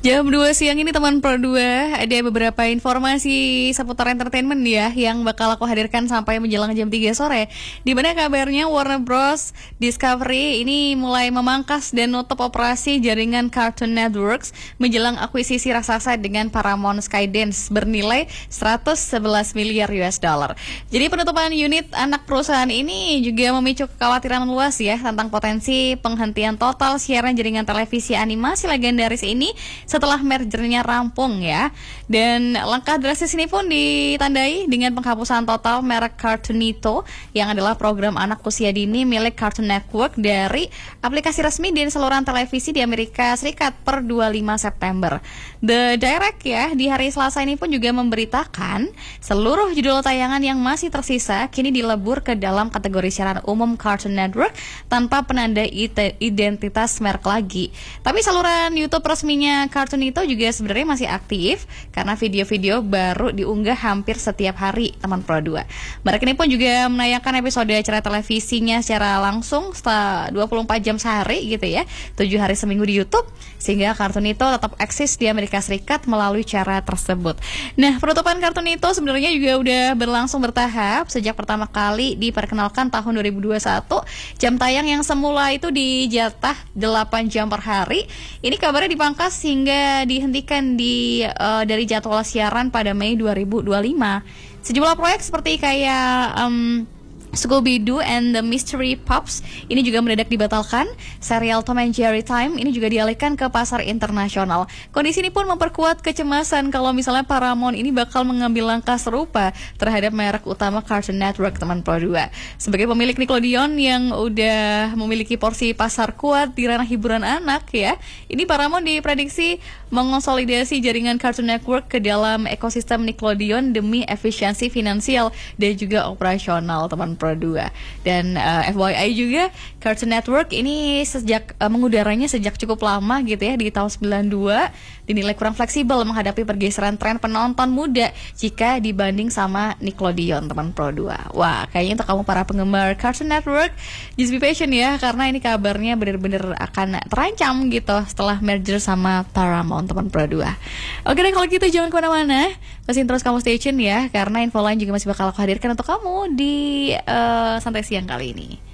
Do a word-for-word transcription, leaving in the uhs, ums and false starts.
Jam dua siang ini teman Pro dua ada beberapa informasi seputar entertainment ya yang bakal aku hadirkan sampai menjelang jam tiga sore. Di mana kabarnya Warner Bros Discovery ini mulai memangkas dan nutup operasi jaringan Cartoon Networks menjelang akuisisi raksasa dengan Paramount Skydance bernilai seratus sebelas miliar U S dollar. Jadi penutupan unit anak perusahaan ini juga memicu kekhawatiran luas ya tentang potensi penghentian total siaran jaringan televisi animasi legendaris ini setelah mergernya rampung ya. Dan langkah drastis ini pun ditandai dengan penghapusan total merek Cartoonito yang adalah program anak usia dini milik Cartoon Network dari aplikasi resmi di saluran televisi di Amerika Serikat per dua puluh lima September. The Direct ya di hari Selasa ini pun juga memberitakan seluruh judul tayangan yang masih tersisa kini dilebur ke dalam kategori siaran umum Cartoon Network tanpa penanda identitas merek lagi. Tapi saluran YouTube resminya Cartoonito juga sebenarnya masih aktif karena video-video baru diunggah hampir setiap hari teman Pro dua. Merek ini pun juga menayangkan episode acara televisinya secara langsung setelah dua puluh empat jam sehari gitu ya, tujuh hari seminggu di YouTube, sehingga Cartoonito tetap eksis di Amerika Serikat melalui cara tersebut. Nah, penutupan Cartoonito sebenarnya juga udah berlangsung bertahap sejak pertama kali diperkenalkan tahun dua ribu dua puluh satu. Jam tayang yang semula itu dijatah delapan jam per hari, ini kabarnya dipangkas hingga dihentikan di uh, dari jadwal siaran pada Mei dua ribu dua puluh lima. Sejumlah proyek seperti kayak um, Scooby-Doo and the Mystery Pups ini juga mendadak dibatalkan. Serial Tom and Jerry Time ini juga dialihkan ke pasar internasional. Kondisi ini pun memperkuat kecemasan kalau misalnya Paramount ini bakal mengambil langkah serupa terhadap merek utama Cartoon Network teman Pro dua. Sebagai pemilik Nickelodeon yang udah memiliki porsi pasar kuat di ranah hiburan anak ya, ini Paramount diprediksi mengonsolidasi jaringan Cartoon Network ke dalam ekosistem Nickelodeon demi efisiensi finansial dan juga operasional teman Pro dua. Dan uh, F Y I juga Cartoon Network ini sejak uh, mengudaranya sejak cukup lama gitu ya, di tahun sembilan puluh dua dinilai kurang fleksibel menghadapi pergeseran tren penonton muda jika dibanding sama Nickelodeon teman Pro dua. Wah, kayaknya untuk kamu para penggemar Cartoon Network just be patient ya, karena ini kabarnya benar-benar akan terancam gitu setelah merger sama Paramount teman Pro dua. Oke deh, kalau gitu jangan kemana-mana, pasin terus kamu stay tune ya, karena info lain juga masih bakal aku hadirkan untuk kamu di uh, santai siang kali ini.